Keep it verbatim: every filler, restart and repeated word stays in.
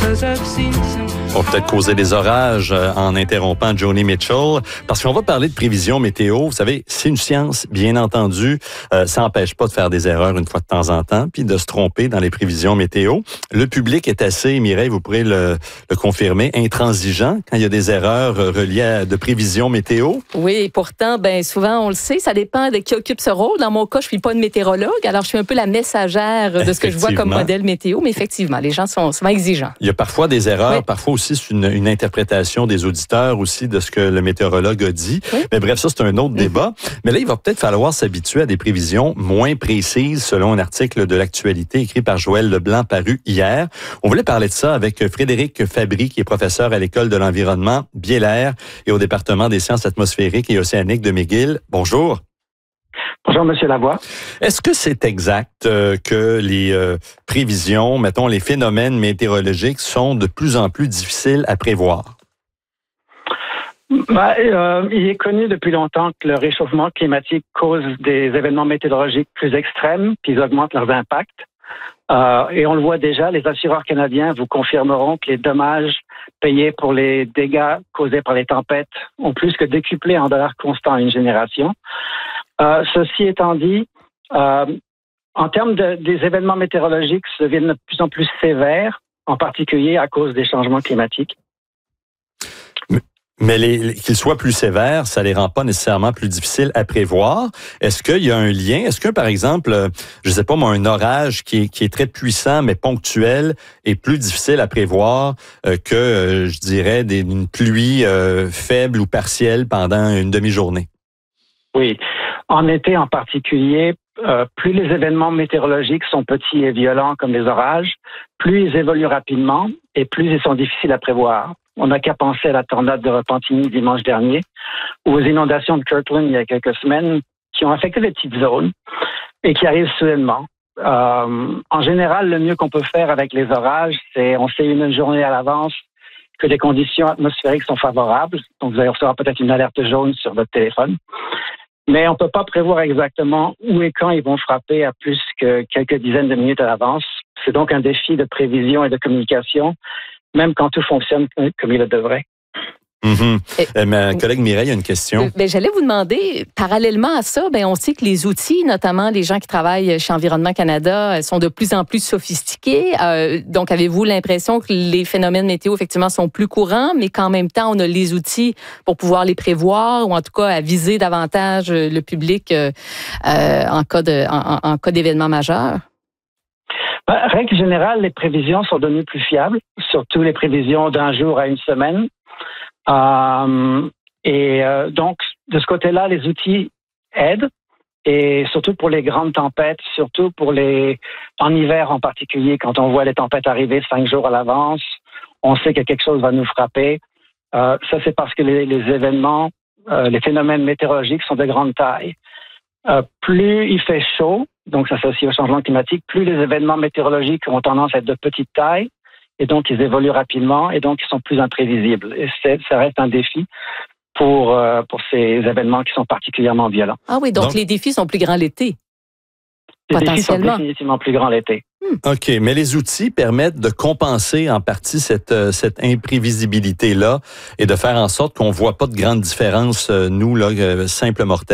On va peut-être causer des orages euh, en interrompant Joni Mitchell, parce qu'on va parler de prévision météo. Vous savez, c'est une science, bien entendu. Euh, ça n'empêche pas de faire des erreurs une fois de temps en temps, puis de se tromper dans les prévisions météo. Le public est assez, Mireille, vous pourrez le, le confirmer, intransigeant quand il y a des erreurs reliées à de prévisions météo. Oui, et pourtant, ben souvent, on le sait, ça dépend de qui occupe ce rôle. Dans mon cas, je suis pas une météorologue, alors je suis un peu la messagère de ce que je vois comme modèle météo, mais effectivement, les gens sont souvent exigeants. Il y a parfois des erreurs, oui. parfois aussi c'est une, une interprétation des auditeurs aussi de ce que le météorologue a dit. Oui. Mais bref, ça, c'est un autre mm-hmm. débat. Mais là, il va peut-être falloir s'habituer à des prévisions moins précises selon un article de l'actualité écrit par Joël Leblanc paru hier. On voulait parler de ça avec Frédéric Fabry, qui est professeur à l'École de l'environnement Bielair et au département des sciences atmosphériques et océaniques de McGill. Bonjour. Bonjour, M. Lavoie. Est-ce que c'est exact euh, que les euh, prévisions, mettons, les phénomènes météorologiques sont de plus en plus difficiles à prévoir? Ben, euh, il est connu depuis longtemps que le réchauffement climatique cause des événements météorologiques plus extrêmes, puis ils augmentent leurs impacts. Euh, et on le voit déjà, les assureurs canadiens vous confirmeront que les dommages payés pour les dégâts causés par les tempêtes ont plus que décuplé en dollars constants à une génération. Euh, ceci étant dit, euh, en termes de, des événements météorologiques deviennent de plus en plus sévères, en particulier à cause des changements climatiques. Mais, mais les, les, qu'ils soient plus sévères, ça les rend pas nécessairement plus difficiles à prévoir. Est-ce qu'il y a un lien? Est-ce que, par exemple, je sais pas moi, un orage qui est, qui est très puissant mais ponctuel est plus difficile à prévoir euh, que, euh, je dirais, des, une pluie euh, faible ou partielle pendant une demi-journée? Oui. En été en particulier, euh, plus les événements météorologiques sont petits et violents comme les orages, plus ils évoluent rapidement et plus ils sont difficiles à prévoir. On n'a qu'à penser à la tornade de Repentigny dimanche dernier ou aux inondations de Kirkland il y a quelques semaines qui ont affecté les petites zones et qui arrivent soudainement. Euh, en général, le mieux qu'on peut faire avec les orages, c'est on sait une journée à l'avance que les conditions atmosphériques sont favorables. Donc, vous allez recevoir peut-être une alerte jaune sur votre téléphone. Mais on ne peut pas prévoir exactement où et quand ils vont frapper à plus que quelques dizaines de minutes à l'avance. C'est donc un défi de prévision et de communication, même quand tout fonctionne comme il le devrait. Mm-hmm. Et, euh, ma collègue Mireille a une question. Euh, ben, j'allais vous demander, parallèlement à ça, ben, on sait que les outils, notamment les gens qui travaillent chez Environnement Canada, sont de plus en plus sophistiqués. Euh, donc, avez-vous l'impression que les phénomènes météo, effectivement, sont plus courants, mais qu'en même temps, on a les outils pour pouvoir les prévoir ou en tout cas à viser davantage le public euh, euh, en cas de, en, en cas d'événement majeur? Ben, règle générale, les prévisions sont devenues plus fiables, surtout les prévisions d'un jour à une semaine. Euh, et euh, donc, de ce côté-là, les outils aident, et surtout pour les grandes tempêtes, surtout pour les en hiver en particulier, quand on voit les tempêtes arriver cinq jours à l'avance, on sait que quelque chose va nous frapper. Euh, ça, c'est parce que les, les événements, euh, les phénomènes météorologiques sont de grande taille. Euh, plus il fait chaud, donc ça s'associe au changement climatique, plus les événements météorologiques ont tendance à être de petite taille. Et donc, ils évoluent rapidement et donc, ils sont plus imprévisibles. Et c'est, ça reste un défi pour, euh, pour ces événements qui sont particulièrement violents. Ah oui, donc, donc les défis sont plus grands l'été. Les défis sont définitivement plus grands l'été. Hmm. OK, mais les outils permettent de compenser en partie cette, cette imprévisibilité-là et de faire en sorte qu'on ne voit pas de grandes différences, nous, là, simples mortels.